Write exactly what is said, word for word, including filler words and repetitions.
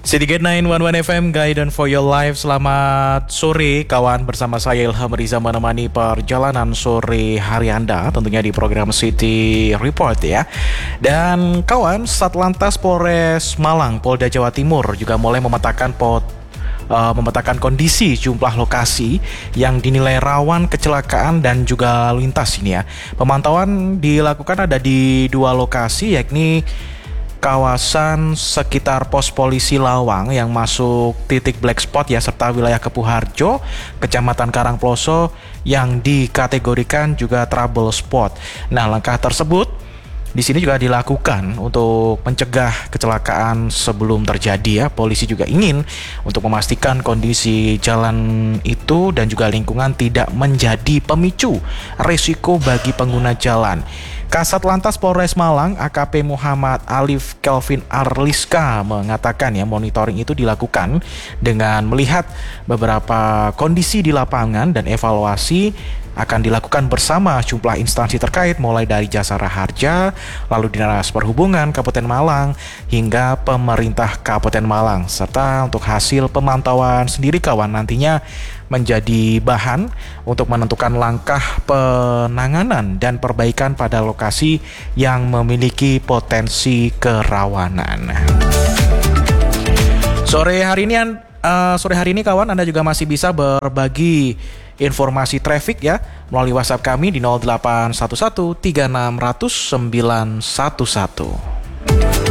Sedikit sembilan satu satu F M, Guidance for Your Life. Selamat sore kawan, bersama saya Ilham Riza menemani perjalanan sore hari Anda tentunya di program City Report ya. Dan kawan, Satlantas Polres Malang, Polda Jawa Timur juga mulai memetakan pot uh, memetakan kondisi jumlah lokasi yang dinilai rawan kecelakaan dan juga lintas ini ya. Pemantauan dilakukan ada di dua lokasi, yakni kawasan sekitar pos polisi Lawang yang masuk titik black spot ya, serta wilayah Kepuharjo, Kecamatan Karangploso yang dikategorikan juga trouble spot. Nah, langkah tersebut di sini juga dilakukan untuk mencegah kecelakaan sebelum terjadi ya. Polisi juga ingin untuk memastikan kondisi jalan itu dan juga lingkungan tidak menjadi pemicu risiko bagi pengguna jalan. Kasat Lantas Polres Malang A K P Muhammad Alif Kelvin Arliska mengatakan ya, monitoring itu dilakukan dengan melihat beberapa kondisi di lapangan dan evaluasi akan dilakukan bersama jumlah instansi terkait, mulai dari Jasara Harja, lalu Dinas Perhubungan Kabupaten Malang hingga pemerintah Kabupaten Malang. Serta untuk hasil pemantauan sendiri kawan nantinya menjadi bahan untuk menentukan langkah penanganan dan perbaikan pada lokasi yang memiliki potensi kerawanan. Sore hari ini uh, sore hari ini kawan, Anda juga masih bisa berbagi informasi traffic ya melalui WhatsApp kami di nol delapan satu satu tiga enam nol nol sembilan satu satu.